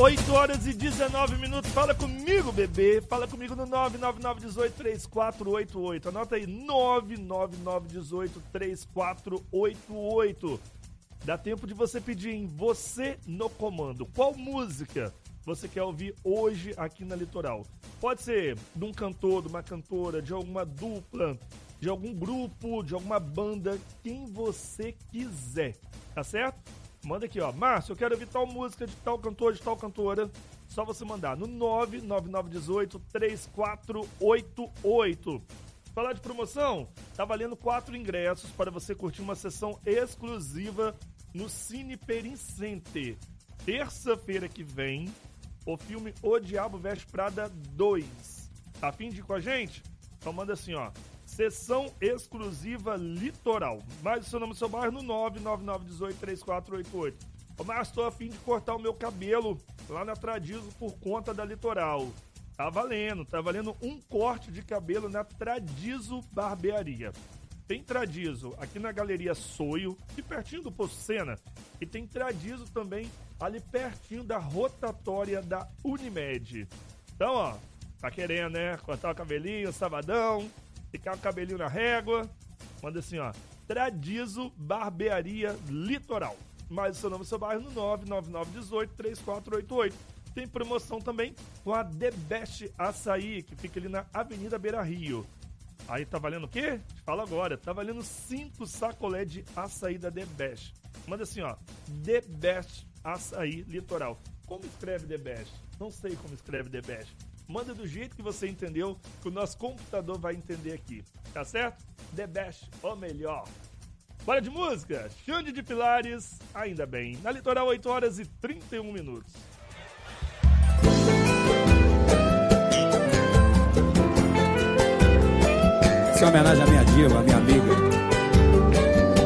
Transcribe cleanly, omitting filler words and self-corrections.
8 horas e 19 minutos. Fala comigo, bebê. Fala comigo no 999183488. Anota aí, 999183488. Dá tempo de você pedir em Você no Comando. Qual música você quer ouvir hoje aqui na Litoral? Pode ser de um cantor, de uma cantora, de alguma dupla, de algum grupo, de alguma banda, quem você quiser, tá certo? Manda aqui, ó. Márcio, eu quero ouvir tal música de tal cantor, de tal cantora. Só você mandar no 999183488. Falar de promoção, tá valendo 4 ingressos para você curtir uma sessão exclusiva no Cine Perim Center. Terça-feira que vem, o filme O Diabo Veste Prada 2. Tá afim de ir com a gente? Então manda assim, ó. Sessão exclusiva Litoral. Mais o seu nome e seu bairro no 999183488. Ô, Márcio, estou a fim de cortar o meu cabelo lá na Tradizo por conta da Litoral. Tá valendo um corte de cabelo na Tradizo Barbearia. Tem Tradizo aqui na Galeria Soio, aqui pertinho do Poço Sena, e tem Tradizo também ali pertinho da rotatória da Unimed. Então, ó, tá querendo, né? Cortar o cabelinho, sabadão, ficar com o cabelinho na régua, manda assim, ó, Tradizo Barbearia Litoral. Mais o seu nome e seu bairro no 999183488. Tem promoção também com a The Best Açaí, que fica ali na Avenida Beira Rio. Aí tá valendo o quê? Te falo agora, tá valendo 5 sacolé de açaí da The Best. Manda assim, ó, The Best Açaí Litoral. Como escreve The Best? Não sei como escreve The Best. Manda do jeito que você entendeu, que o nosso computador vai entender aqui. Tá certo? The Best, o melhor. Bora de música? Xande de Pilares, ainda bem. Na Litoral, 8 horas e 31 minutos. Essa é uma homenagem à minha diva, à minha amiga